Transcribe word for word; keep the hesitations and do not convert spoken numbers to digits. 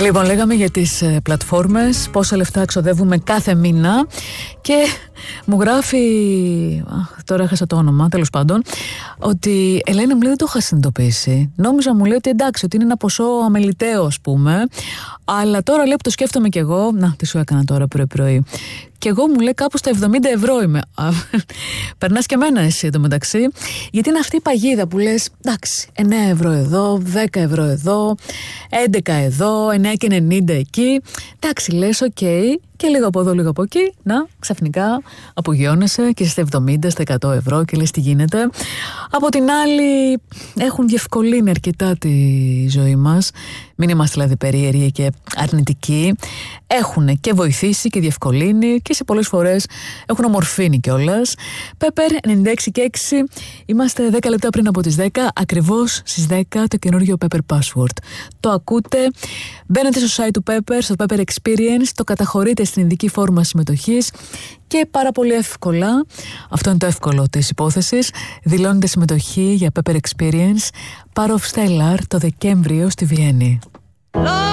Λοιπόν, λέγαμε για τις ε, πλατφόρμες, πόσα λεφτά ξοδεύουμε κάθε μήνα και μου γράφει, α, τώρα έχασα το όνομα, τέλος πάντων, ότι Ελένη μου λέει δεν το είχα συνειδητοποιήσει. Νόμιζα, μου λέει, ότι εντάξει, ότι είναι ένα ποσό αμεληταίο, ας πούμε, αλλά τώρα λέει που το σκέφτομαι κι εγώ, να, τι σου έκανα τώρα πρωί-πρωί. Και εγώ, μου λέει, κάπου στα εβδομήντα ευρώ είμαι. Περνάς και εμένα εσύ εντωμεταξύ. Γιατί είναι αυτή η παγίδα που λες, εντάξει, εννέα ευρώ εδώ, δέκα ευρώ εδώ, έντεκα εδώ, εννέα και ενενήντα εκεί. Εντάξει, λες, οκ. Okay. Και λίγο από εδώ, λίγο από εκεί, να, ξαφνικά απογειώνεσαι και στα εβδομήντα, στα εκατό ευρώ και λες τι γίνεται. Από την άλλη, έχουν διευκολύνει αρκετά τη ζωή μας. Μην είμαστε δηλαδή περίεργοι και αρνητικοί. Έχουν και βοηθήσει και διευκολύνει και σε πολλές φορές έχουν ομορφύνει κιόλας. Pepper ενενήντα έξι και έξι, είμαστε δέκα λεπτά πριν από τις δέκα, ακριβώς στις δέκα το καινούργιο Pepper Password. Το ακούτε, μπαίνετε στο site του Pepper, στο Pepper Experience, το καταχωρείτε στην ειδική φόρμα συμμετοχής και πάρα πολύ εύκολα, αυτό είναι το εύκολο της υπόθεσης, δηλώνετε συμμετοχή για Pepper Experience Power of Stellar το Δεκέμβριο στη Βιέννη.